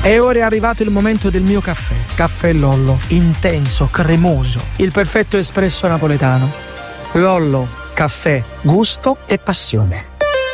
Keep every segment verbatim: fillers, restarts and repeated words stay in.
E ora è arrivato il momento del mio caffè. Caffè Lollo, intenso, cremoso, il perfetto espresso napoletano. Lollo, caffè, gusto e passione.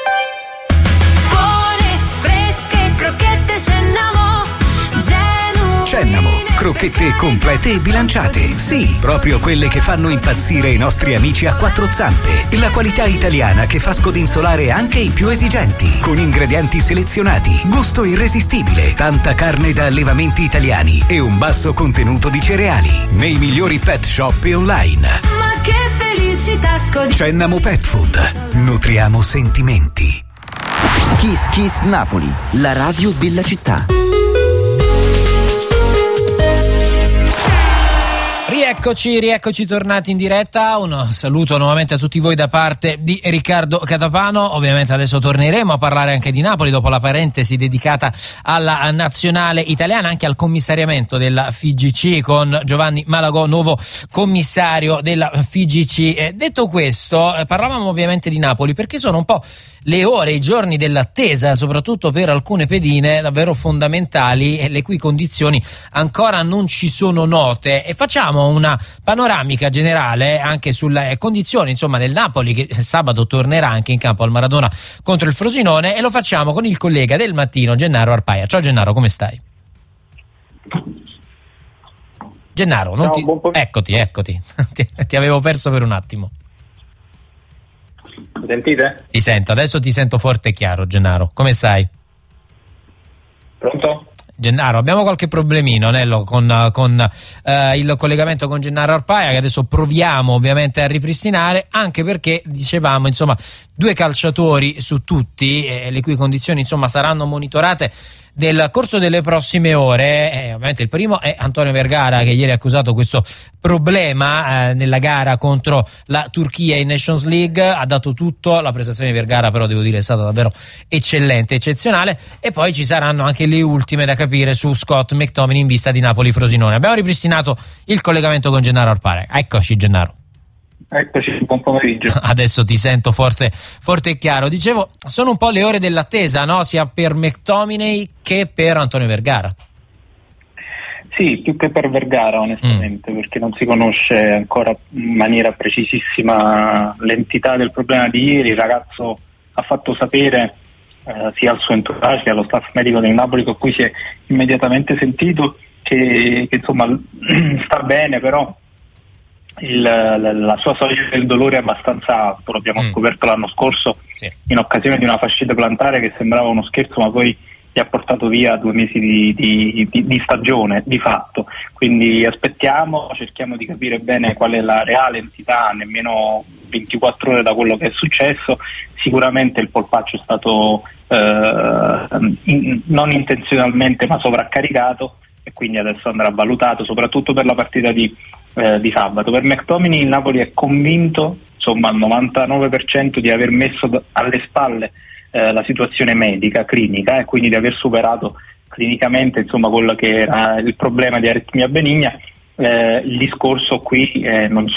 Buone, fresche, crocchette Cennamo, genuine. Cennamo, crocchette complete e bilanciate. Sì, proprio quelle che fanno impazzire i nostri amici a quattro zampe. La qualità italiana che fa scodinzolare anche i più esigenti. Con ingredienti selezionati, gusto irresistibile, tanta carne da allevamenti italiani e un basso contenuto di cereali. Nei migliori pet shop e online. Ma che felicità scodinzolare. Cennamo Pet Food. Nutriamo sentimenti. Kiss Kiss Napoli, la radio della città. Rieccoci, rieccoci tornati in diretta. Un saluto nuovamente a tutti voi da parte di Riccardo Catapano. Ovviamente adesso torneremo a parlare anche di Napoli dopo la parentesi dedicata alla nazionale italiana, anche al commissariamento della F I G C con Giovanni Malagò, nuovo commissario della F I G C. Eh, detto questo, eh, parlavamo ovviamente di Napoli perché sono un po' le ore, i giorni dell'attesa, soprattutto per alcune pedine davvero fondamentali e le cui condizioni ancora non ci sono note, e facciamo una panoramica generale anche sulle condizioni insomma del Napoli, che sabato tornerà anche in campo al Maradona contro il Frosinone, e lo facciamo con il collega del mattino Gennaro Arpaia. Ciao Gennaro, come stai? Gennaro, non Ciao, ti... eccoti, eccoti. ti, ti avevo perso per un attimo. Mi sentite? Ti sento, adesso ti sento forte e chiaro. Gennaro, come stai? Pronto? Gennaro, abbiamo qualche problemino Nello, con, con eh, il collegamento con Gennaro Arpaia, che adesso proviamo ovviamente a ripristinare, anche perché dicevamo insomma due calciatori su tutti, eh, le cui condizioni insomma saranno monitorate nel corso delle prossime ore. Eh, ovviamente il primo è Antonio Vergara, che ieri ha accusato questo problema eh, nella gara contro la Turchia in Nations League. Ha dato tutto, la prestazione di Vergara però devo dire è stata davvero eccellente, eccezionale. E poi ci saranno anche le ultime da capire su Scott McTominay in vista di Napoli-Frosinone. Abbiamo ripristinato il collegamento con Gennaro Arpaia. Eccoci Gennaro. Eccoci, buon pomeriggio. Adesso ti sento forte, forte e chiaro. Dicevo, sono un po' le ore dell'attesa, no? Sia per McTominay che per Antonio Vergara. Sì, più che per Vergara onestamente, mm. perché non si conosce ancora in maniera precisissima l'entità del problema di ieri. Il ragazzo ha fatto sapere eh, sia al suo entourage che allo staff medico del Napoli, con cui si è immediatamente sentito, che, che insomma sta bene, però Il, la, la sua soglia del dolore è abbastanza alto. L'abbiamo mm. scoperto l'anno scorso, sì, in occasione di una fascite plantare che sembrava uno scherzo, ma poi gli ha portato via due mesi di, di, di, di stagione di fatto. Quindi aspettiamo, cerchiamo di capire bene qual è la reale entità, nemmeno ventiquattro ore da quello che è successo. Sicuramente il polpaccio è stato eh, in, non intenzionalmente ma sovraccaricato, e quindi adesso andrà valutato soprattutto per la partita di Eh, di sabato. Per McTominay il Napoli è convinto insomma al novantanove per cento di aver messo alle spalle eh, la situazione medica, clinica, e quindi di aver superato clinicamente insomma quello che era il problema di aritmia benigna. Eh, il discorso qui eh, non